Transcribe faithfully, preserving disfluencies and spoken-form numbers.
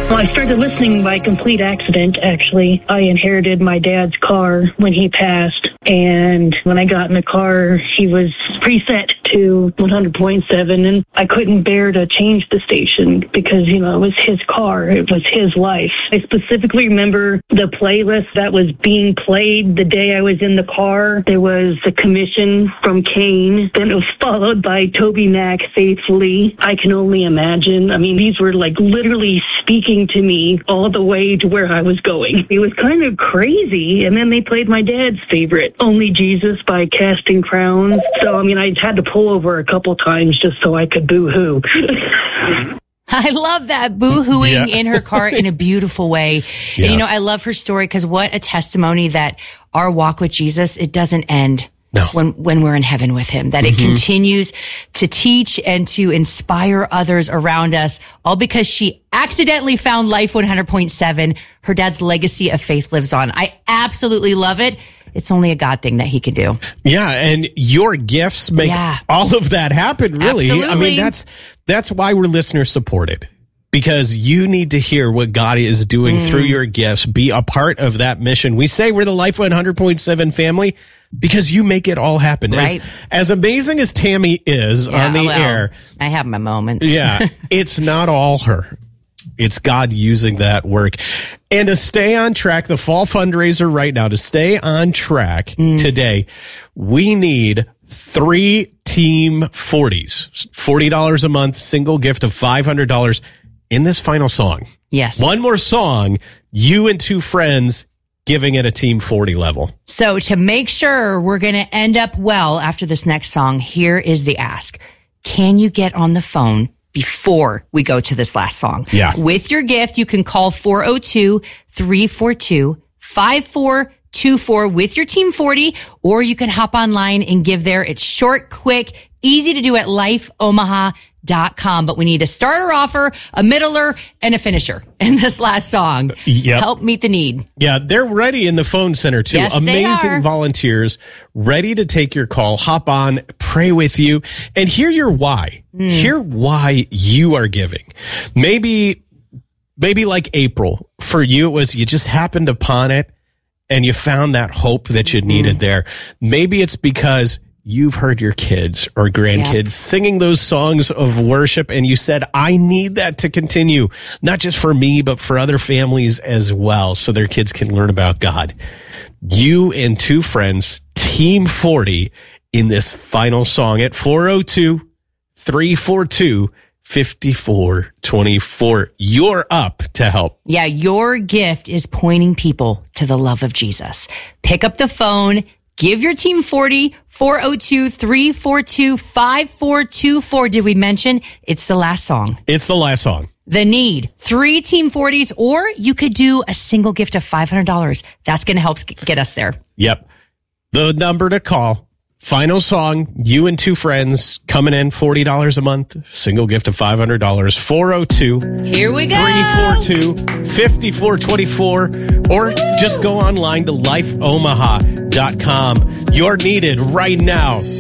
Well, I started listening by complete accident, actually. I inherited my dad's car when he passed, and when I got in the car, he was preset to one hundred point seven, and I couldn't bear to change the station because, you know, it was his car. It was his life. I specifically remember the playlist that was being played the day I was in the car. There was The Commission from Kane. Then it was followed by Toby Mac, Faithfully. I Can Only Imagine. I mean, these were like literally speaking to me all the way to where I was going. It was kind of crazy. And then they played my dad's favorite, Only Jesus by Casting Crowns. So, I mean, I had to pull over a couple times just so I could boo-hoo. I love that boo-hooing yeah. in her car in a beautiful way. Yeah. And, you know, I love her story because what a testimony that our walk with Jesus, it doesn't end. No. When when we're in heaven with him, that mm-hmm. it continues to teach and to inspire others around us, all because she accidentally found Life one hundred point seven. Her dad's legacy of faith lives on. I absolutely love it. It's only a God thing that he can do. Yeah, and your gifts make yeah. all of that happen, really. Absolutely. I mean, that's that's why we're listener supported. Because you need to hear what God is doing mm. through your gifts. Be a part of that mission. We say we're the Life one hundred point seven family because you make it all happen. Right. As, as amazing as Tammy is yeah, on the well, air. I have my moments. Yeah. It's not all her. It's God using that work. And to stay on track, the fall fundraiser right now, to stay on track mm. today, we need three Team forties. forty dollars a month, single gift of five hundred dollars. In this final song. Yes. One more song, you and two friends giving it a Team forty level. So to make sure we're going to end up well after this next song, here is the ask. Can you get on the phone before we go to this last song? Yeah. With your gift, you can call four oh two, three four two, five four two four with your Team forty, or you can hop online and give there. It's short, quick, easy to do at life omaha dot com. But we need a starter offer, a middler, and a finisher in this last song. Yep. Help meet the need. Yeah, they're ready in the phone center too. Yes, amazing they are. Volunteers ready to take your call, hop on, pray with you, and hear your why. Mm. Hear why you are giving. Maybe, maybe like April, for you it was you just happened upon it and you found that hope that you needed mm. there. Maybe it's because you've heard your kids or grandkids yep. singing those songs of worship, and you said, I need that to continue, not just for me, but for other families as well, so their kids can learn about God. You and two friends, Team forty, in this final song at four oh two, three four two, five four two four. You're up to help. Yeah, your gift is pointing people to the love of Jesus. Pick up the phone. Give your Team forty, four oh two, three four two, five four two four. Did we mention it's the last song? It's the last song. The need, three Team forties, or you could do a single gift of five hundred dollars. That's going to help get us there. Yep. The number to call. Final song, you and two friends coming in, forty dollars a month, single gift of five hundred dollars, four oh two, Here we go. three four two, five four two four, or just go online to life omaha dot com. You're needed right now.